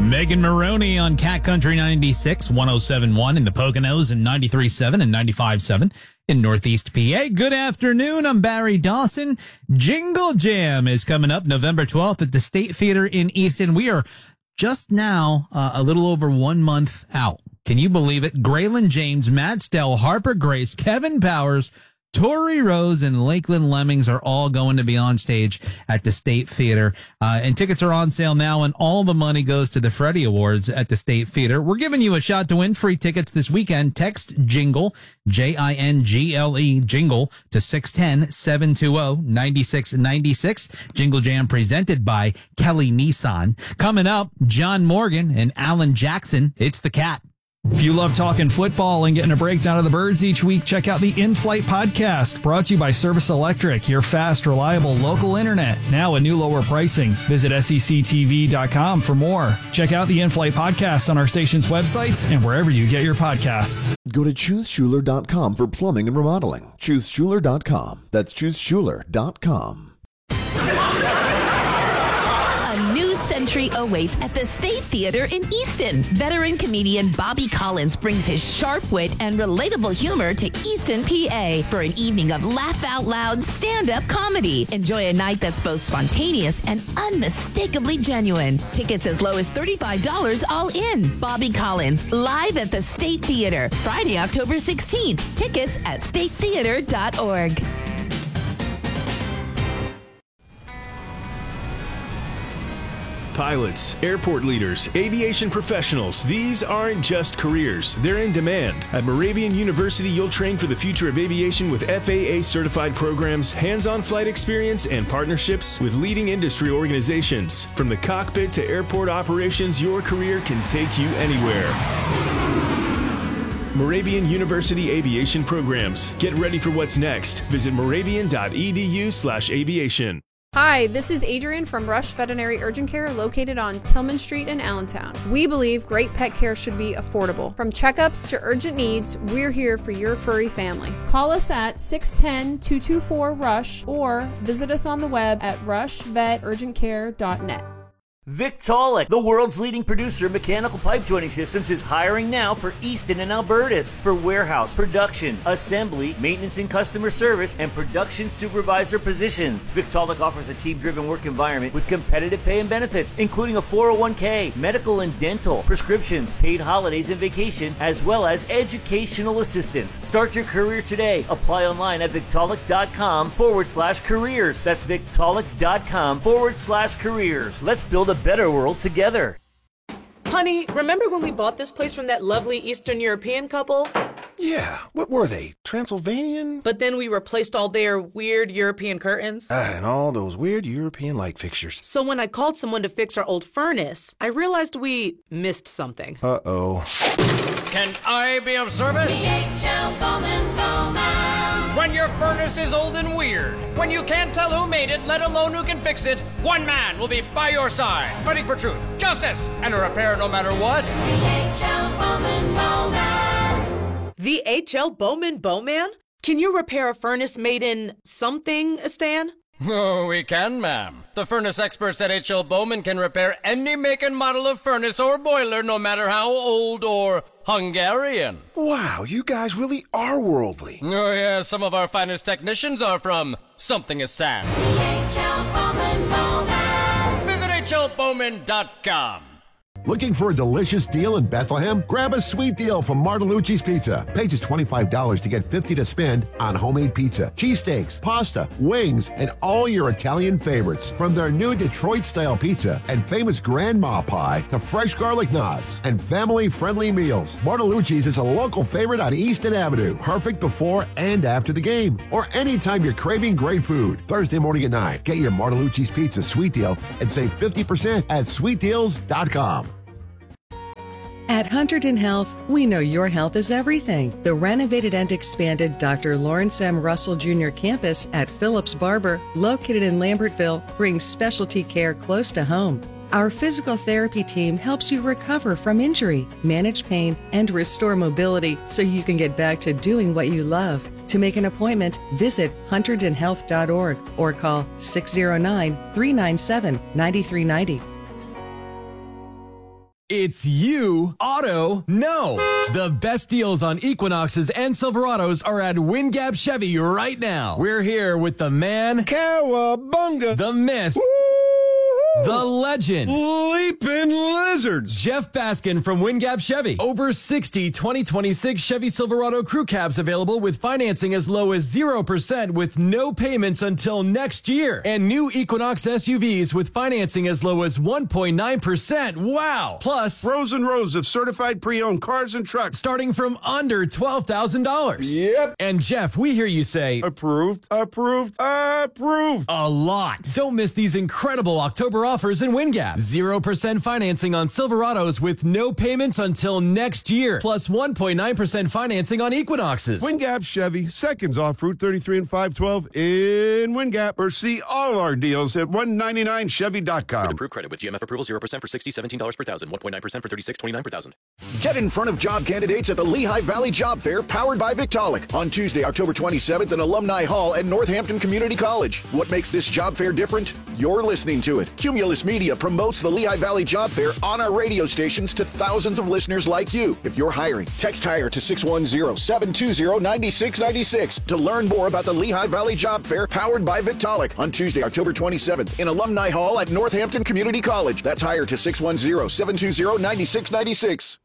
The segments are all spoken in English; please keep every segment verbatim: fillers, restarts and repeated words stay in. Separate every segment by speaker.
Speaker 1: Megan Maroney on Cat Country ninety-six, one oh seven point one in the Poconos and ninety-three point seven and ninety-five point seven in Northeast P A. Good afternoon. I'm Barry Dawson. Jingle Jam is coming up November twelfth at the State Theater in Easton. We are just now uh, a little over one month out. Can you believe it? Graylin James, Matt Stell, Harper Grace, Kevin Powers, Tori Rose, and Lakeland Lemmings are all going to be on stage at the State Theater. Uh, and tickets are on sale now, and all the money goes to the Freddie Awards at the State Theater. We're giving you a shot to win free tickets this weekend. Text JINGLE, J I N G L E, JINGLE, to six one zero, seven two zero, nine six nine six. Jingle Jam presented by Kelly Nissan. Coming up, John Morgan and Alan Jackson. It's the Cat.
Speaker 2: If you love talking football and getting a breakdown of the Birds each week, check out the In-Flight podcast, brought to you by Service Electric, your fast, reliable local internet. Now a new lower pricing. Visit S E C T V dot com for more. Check out the In-Flight podcast on our station's websites and wherever you get your podcasts.
Speaker 3: Go to choose schuler dot com for plumbing and remodeling. choose schuler dot com. That's choose schuler dot com.
Speaker 4: Century awaits at the State Theater in Easton. Veteran comedian Bobby Collins brings his sharp wit and relatable humor to Easton, P A for an evening of laugh-out-loud stand-up comedy. Enjoy a night that's both spontaneous and unmistakably genuine. Tickets as low as thirty-five dollars all in. Bobby Collins, live at the State Theater, Friday, October sixteenth. Tickets at state theater dot org.
Speaker 5: Pilots, airport leaders, aviation professionals, these aren't just careers, they're in demand. At Moravian University, you'll train for the future of aviation with F A A-certified programs, hands-on flight experience, and partnerships with leading industry organizations. From the cockpit to airport operations, your career can take you anywhere. Moravian University Aviation Programs. Get ready for what's next. Visit moravian dot e d u slash aviation.
Speaker 6: Hi, this is Adrian from Rush Veterinary Urgent Care located on Tillman Street in Allentown. We believe great pet care should be affordable. From checkups to urgent needs, we're here for your furry family. Call us at six one zero, two two four, RUSH or visit us on the web at rush vet urgent care dot net.
Speaker 7: Victaulic, the world's leading producer of mechanical pipe joining systems, is hiring now for Easton and Albertus for warehouse, production, assembly, maintenance and customer service, and production supervisor positions. Victaulic offers a team-driven work environment with competitive pay and benefits, including a four oh one k, medical and dental, prescriptions, paid holidays and vacation, as well as educational assistance. Start your career today. Apply online at victaulic.com forward slash careers. That's victaulic.com forward slash careers. Let's build a better world together.
Speaker 8: Honey, remember when we bought this place from that lovely Eastern European couple?
Speaker 9: Yeah, what were they? Transylvanian?
Speaker 8: But then we replaced all their weird European curtains.
Speaker 9: Ah, and all those weird European light fixtures.
Speaker 8: So when I called someone to fix our old furnace, I realized we missed something.
Speaker 9: Uh-oh.
Speaker 10: Can I be of service?
Speaker 11: The H L Bowman Bowman.
Speaker 10: When your furnace is old and weird, when you can't tell who made it, let alone who can fix it, one man will be by your side, fighting for truth, justice, and a repair no matter what.
Speaker 11: The H L Bowman Bowman.
Speaker 8: The H L Bowman Bowman? Can you repair a furnace made in something, Stan?
Speaker 10: Oh, we can, ma'am. The furnace experts at H L Bowman can repair any make and model of furnace or boiler, no matter how old or Hungarian.
Speaker 9: Wow, you guys really are worldly.
Speaker 10: Oh, yeah, some of our finest technicians are from Somethingistan.
Speaker 11: The H L Bowman Bowman.
Speaker 10: Visit H L Bowman dot com.
Speaker 12: Looking for a delicious deal in Bethlehem? Grab a sweet deal from Martellucci's Pizza. Pay just twenty-five dollars to get fifty dollars to spend on homemade pizza, cheesesteaks, pasta, wings, and all your Italian favorites. From their new Detroit-style pizza and famous grandma pie to fresh garlic knots and family-friendly meals. Martellucci's is a local favorite on Easton Avenue. Perfect before and after the game, or anytime you're craving great food. Thursday morning at nine, get your Martellucci's Pizza sweet deal and save fifty percent at sweet deals dot com.
Speaker 13: At Hunterdon Health, we know your health is everything. The renovated and expanded Doctor Lawrence M. Russell Junior campus at Phillips Barber, located in Lambertville, brings specialty care close to home. Our physical therapy team helps you recover from injury, manage pain, and restore mobility so you can get back to doing what you love. To make an appointment, visit hunterdon health dot org or call six oh nine, three nine seven, nine three nine oh.
Speaker 14: It's you, Auto, know. The best deals on Equinoxes and Silverados are at Wingap Chevy right now. We're here with the man,
Speaker 9: Cowabunga,
Speaker 14: the myth, the legend,
Speaker 9: Leaping Lizards,
Speaker 14: Jeff Baskin from Wingap Chevy. Over sixty twenty twenty-six Chevy Silverado crew cabs available with financing as low as zero percent with no payments until next year. And new Equinox S U Vs with financing as low as one point nine percent. Wow! Plus,
Speaker 9: rows and rows of certified pre-owned cars and trucks
Speaker 14: starting from under twelve thousand dollars.
Speaker 9: Yep.
Speaker 14: And Jeff, we hear you say,
Speaker 9: approved, approved, approved.
Speaker 14: A lot. Don't miss these incredible October offers in Wingap. zero percent financing on Silverados with no payments until next year. Plus one point nine percent financing on Equinoxes.
Speaker 9: Wingap Chevy, seconds off Route thirty-three and five twelve in Wingap. Or see all our deals at one ninety-nine chevy dot com.
Speaker 15: With approved credit with G M F approval, zero percent for sixty, seventeen dollars per thousand, one point nine percent for thirty-six, twenty-nine per thousand.
Speaker 16: Get in front of job candidates at the Lehigh Valley Job Fair powered by Victaulic on Tuesday, October twenty-seventh in Alumni Hall at Northampton Community College. What makes this job fair different? You're listening to it. Cumulus Media promotes the Lehigh Valley Job Fair on our radio stations to thousands of listeners like you. If you're hiring, text HIRE to six one zero, seven two zero, nine six nine six to learn more about the Lehigh Valley Job Fair powered by Victaulic on Tuesday, October twenty-seventh in Alumni Hall at Northampton Community College. That's HIRE to six one zero, seven two zero, nine six nine six.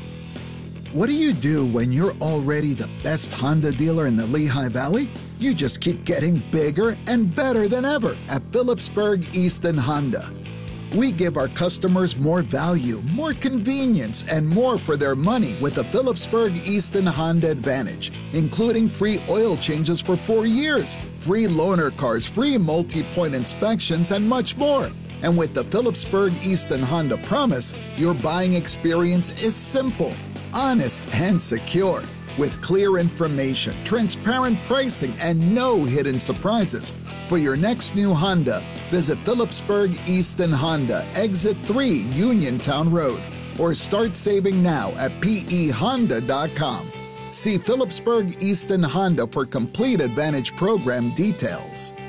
Speaker 17: What do you do when you're already the best Honda dealer in the Lehigh Valley? You just keep getting bigger and better than ever at Phillipsburg Easton Honda. We give our customers more value, more convenience, and more for their money with the Phillipsburg Easton Honda Advantage, including free oil changes for four years, free loaner cars, free multi-point inspections, and much more. And with the Phillipsburg Easton Honda Promise, your buying experience is simple, honest, and secure. With clear information, transparent pricing, and no hidden surprises. For your next new Honda, visit Phillipsburg Easton Honda, Exit three, Uniontown Road, or start saving now at P E honda dot com. See Phillipsburg Easton Honda for complete Advantage program details.